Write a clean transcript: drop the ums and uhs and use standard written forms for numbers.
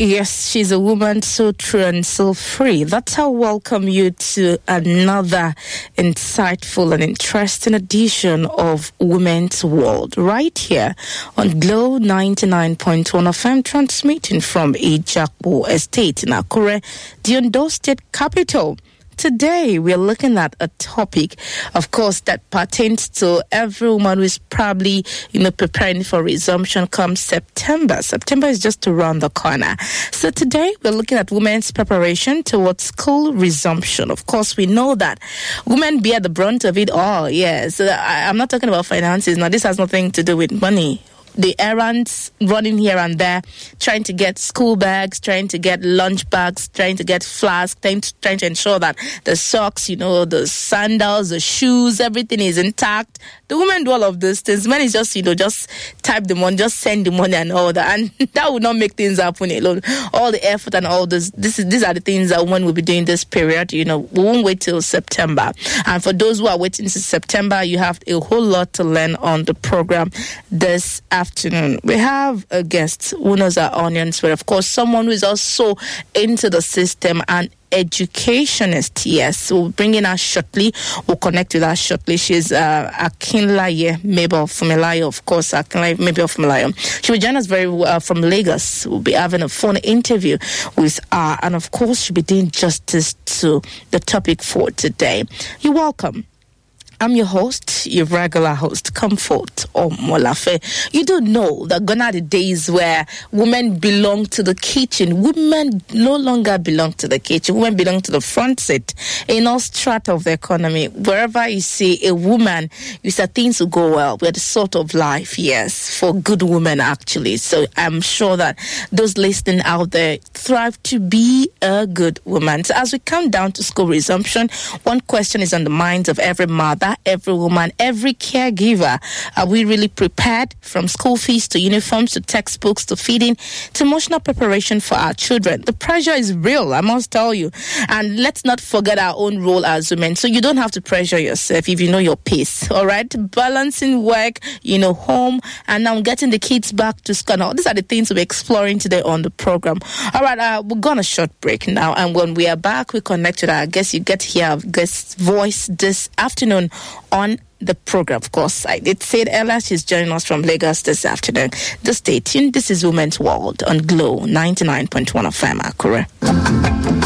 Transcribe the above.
Yes, she's a woman so true and so free. That's how I welcome you to another insightful and interesting edition of Women's World right here on Glow 99.1 FM, transmitting from Ijakpo Estate in Akure, the Ondo State capital. Today, we're looking at a topic, of course, that pertains to every woman who is probably, preparing for resumption come September. September is just around the corner. So today, we're looking at women's preparation towards school resumption. Of course, we know that women bear the brunt of it all. Yes, I'm not talking about finances. Now, this has nothing to do with money. The errands, running here and there, trying to get school bags, trying to get lunch bags, trying to get flasks, trying to ensure that the socks, the sandals, the shoes, everything is intact. The women do all of these things. Men is just, just type the money, just send the money and all that. And that would not make things happen alone. All the effort and all this, these are the things that women will be doing this period. We won't wait till September. And for those who are waiting till September, you have a whole lot to learn on the program this afternoon. We have a guest who knows our onions, but of course, someone who is also into the system and educationist. Yes, we'll bring in her shortly. We'll connect with her shortly. She's Akinlaye Mabel Fumilayo, of course. Akinlaye Mabel Fumilayo. She will join us very well from Lagos. We'll be having a phone interview with her, and of course, she'll be doing justice to the topic for today. You're welcome. I'm your host, your regular host, Comfort Omolafe. You don't know that gone are the days where women belong to the kitchen. Women no longer belong to the kitchen. Women belong to the front seat in all strata of the economy. Wherever you see a woman, you say things will go well. We're the sort of life, yes, for good women, actually. So I'm sure that those listening out there thrive to be a good woman. So as we come down to school resumption, one question is on the minds of every mother, every woman, every caregiver. Are we really prepared, from school fees to uniforms to textbooks to feeding to emotional preparation for our children? The pressure is real, I must tell you. And let's not forget our own role as women. So you don't have to pressure yourself if you know your pace, all right? Balancing work, home, and now getting the kids back to school. Now, these are the things we're exploring today on the program. All right, we're going on a short break now. And when we are back, we connect with our guest. You get to hear our guest's voice this afternoon on the program. Of course, I did say it earlier, she's joining us from Lagos this afternoon. Just stay tuned. This is Women's World on Glow 99.1 FM Akure.